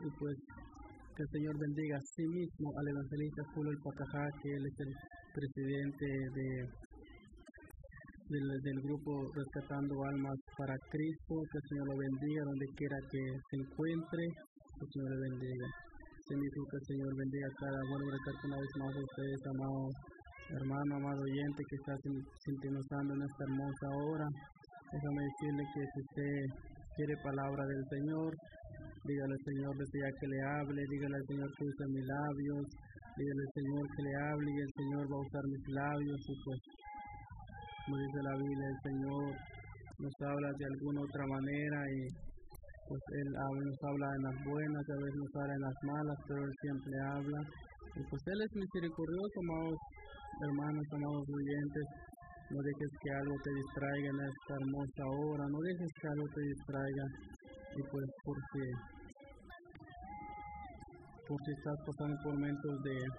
y pues que el Señor bendiga a sí mismo al evangelista Julio Pacajá, que él es el presidente del grupo Rescatando Almas para Cristo. Que el Señor lo bendiga donde quiera que se encuentre, que el Señor le bendiga. Asimismo, que el Señor bendiga a cada bueno, una vez más a ustedes, amado hermano, amado oyente que está sintonizando en esta hermosa hora. Déjame decirle que si usted quiere palabra del Señor, dígale al Señor desde ya que le hable, dígale al Señor que use mis labios, dígale al Señor que le hable y el Señor va a usar mis labios. Y pues, como dice la Biblia, el Señor nos habla de alguna otra manera y pues Él nos habla en las buenas, a veces nos habla en las malas, pero Él siempre habla. Y pues Él es misericordioso, amados hermanos, amados oyentes. No dejes que algo te distraiga en esta hermosa hora, no dejes que algo te distraiga. Y pues por si estás pasando por momentos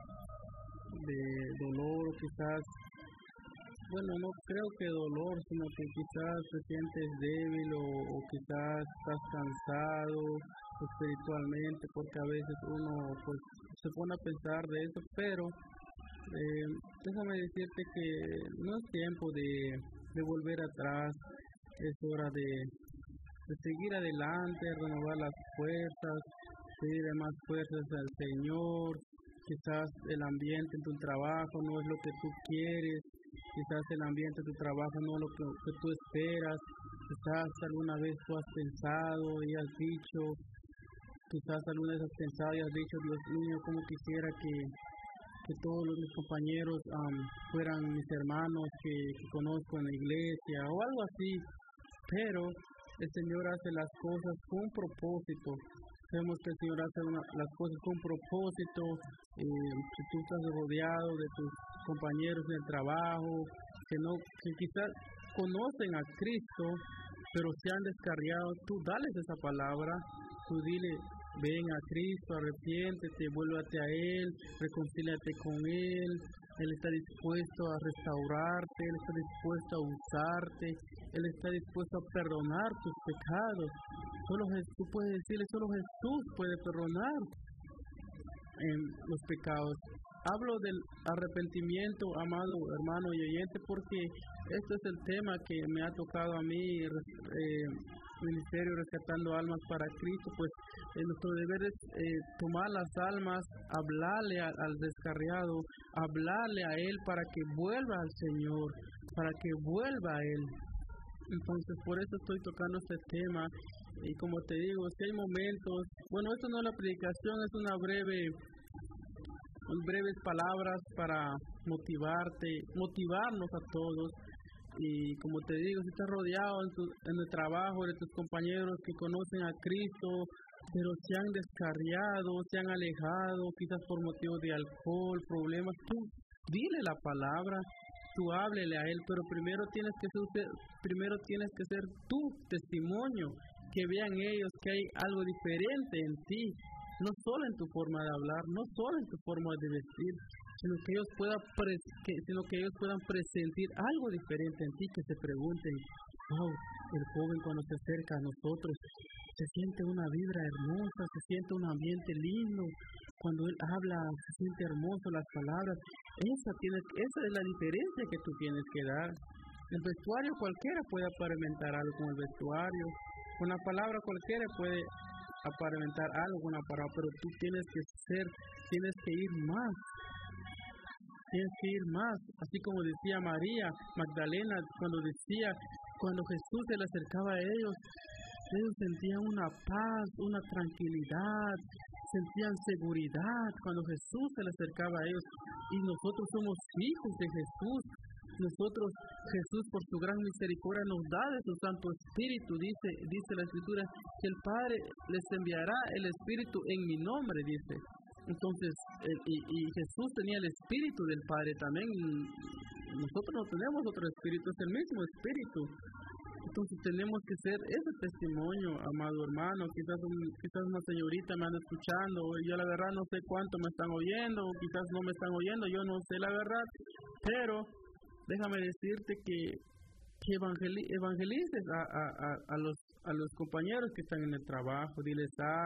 de dolor, quizás, bueno, no creo que dolor, sino que quizás te sientes débil o quizás estás cansado espiritualmente, porque a veces uno pues se pone a pensar de eso, pero déjame decirte que no es tiempo de volver atrás, es hora de seguir adelante, renovar las fuerzas, pedir más fuerzas al Señor. Quizás el ambiente en tu trabajo no es lo que tú quieres, quizás el ambiente de tu trabajo no es lo que tú esperas, quizás alguna vez tú has pensado y has dicho, quizás alguna vez has pensado y has dicho, Dios mío, cómo quisiera que todos mis compañeros fueran mis hermanos que conozco en la iglesia o algo así, pero el Señor hace las cosas con propósito. Sabemos que el Señor hace las cosas con propósito. Si tú estás rodeado de tus compañeros en el trabajo, que quizás conocen a Cristo, pero se han descarriado, tú dales esa palabra, tú dile, ven a Cristo, arrepiéntete, vuélvate a Él, reconcíliate con Él. Él está dispuesto a restaurarte, Él está dispuesto a usarte, Él está dispuesto a perdonar tus pecados. Tú puedes decirle, solo Jesús puede perdonar los pecados. Hablo del arrepentimiento, amado hermano y oyente, porque este es el tema que me ha tocado a mí, Ministerio Rescatando Almas para Cristo. Pues nuestro deber es tomar las almas, hablarle al descarriado, hablarle a Él para que vuelva al Señor, para que vuelva a Él. Entonces, por eso estoy tocando este tema. Y como te digo, si hay momentos, bueno, esto no es la predicación, es breves palabras para motivarnos a todos. Y como te digo, si estás rodeado en el trabajo de tus compañeros que conocen a Cristo, pero se han descarriado, se han alejado, quizás por motivos de alcohol, problemas, tú dile la palabra, tú háblele a Él, pero primero tienes que ser tu testimonio, que vean ellos que hay algo diferente en ti, no solo en tu forma de hablar, no solo en tu forma de vestir, sino que ellos puedan presentir algo diferente en ti, que se pregunten, wow, el joven cuando se acerca a nosotros se siente una vibra hermosa, se siente un ambiente lindo, cuando él habla se siente hermoso las palabras. Esa es la diferencia que tú tienes que dar. El vestuario cualquiera puede aparentar algo con el vestuario, con la palabra cualquiera puede aparentar algo con la palabra, pero tú tienes que ir más. Tienes que ir más, así como decía María Magdalena, cuando Jesús se le acercaba a ellos sentían una paz, una tranquilidad, sentían seguridad cuando Jesús se le acercaba a ellos. Y nosotros somos hijos de Jesús. Jesús por su gran misericordia nos da de su Santo Espíritu, dice la Escritura, que el Padre les enviará el Espíritu en mi nombre, dice. Entonces, y Jesús tenía el Espíritu del Padre también. Nosotros no tenemos otro Espíritu, es el mismo Espíritu. Entonces tenemos que ser ese testimonio, amado hermano. Quizás una señorita me anda escuchando, yo la verdad no sé cuánto me están oyendo, o quizás no me están oyendo, yo no sé la verdad, pero déjame decirte que evangelices a los compañeros que están en el trabajo. Diles